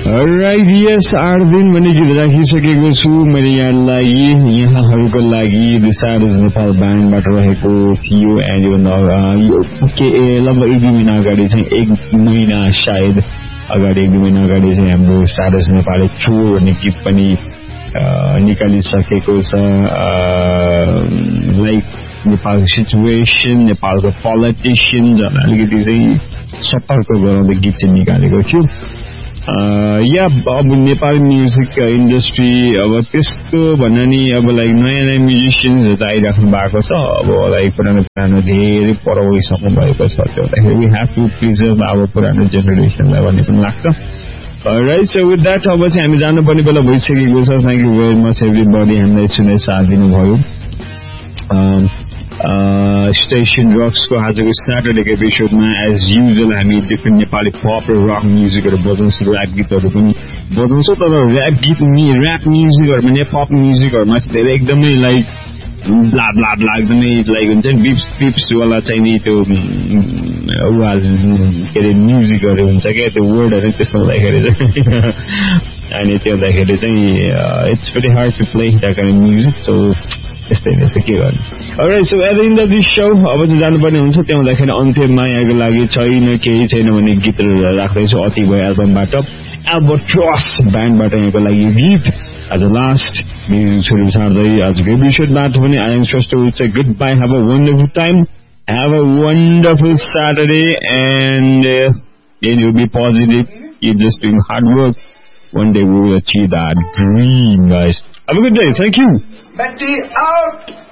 right यस 8 दिन भने गीत राखिसकेको छु मैले यहाँहरूको लागि दिसारज नेपाल ब्यान्डबाट रहेको थियो एन्ड लगभग 1-2 महिना अगाडि चाहिँ 1 महिना सायद अगाडि 1-2 महिना अगाडि चाहिँ हाम्रो सारज नेपालले चोर भन्ने गीत पनि निकालिसकेको छ लाइक नेपालको सिचुएसन नेपालको पोलिटिसियन्सहरूलाई अलिकति चाहिँ सतर्क गराउँदै गीत चाहिँ निकालेको थियो अब नेपाली म्युजिक इन्डस्ट्री अब त्यस्तो भन्दा नि अब लाइक नयाँ म्युजिसियन्सहरू त आइराख्नु भएको छ अब लाइक पुरानो धेरै परवैसम्म भएको छ त्यो हुँदाखेरि वी हेभ टु प्रिजर्भ अब पुरानो जेनेरेसनलाई भन्ने पनि लाग्छ राइट सो विथ द्याट अब चाहिँ हामी जानुपर्ने बेला भइसकेको छ thank you very much everybody हामीलाई सुने साथ दिनुभयो स्टेशन रक्सको आजको स्याटरडेको एपिसोडमा एज युजुअल हामी डिफ्रेन्ट नेपाली पप र रक म्युजिकहरू बजाउँछौँ ऱ्याप गीतहरू पनि बजाउँछौँ तर ऱ्याप म्युजिकहरूमा नै पप म्युजिकहरूमा चाहिँ धेरै एकदमै लाइक ब्ला ब्ला ब्ला एकदमै लाइक हुन्छ नि बिप्सवाला चाहिँ नि त्यो के अरे म्युजिकहरू हुन्छ क्या त्यो वर्डहरू त्यस्तो हुँदाखेरि चाहिँ अनि त्यो हुँदाखेरि चाहिँ it's very hard to play that kind of music so यस्तै के गर्नु all right so at the and of this show अब चाहिँ जानुपर्ने हुन्छ त्यो हुँदाखेरि अन्त्यमा यहाँको लागि केही छैन भने गीतहरू राख्दैछु अति भयो एल्बमबाट एल्बट्रस ब्यान्डबाट यहाँको लागि गीत आज लास्ट म्युजिक छुरी छाड्दै आजको एपिसोडबाट पनि I am supposed to say good by have a wonderful time have a wonderful Saturday and you be positive you just doing hard work one day we will achieve that dream guys have a good day thank you Betty out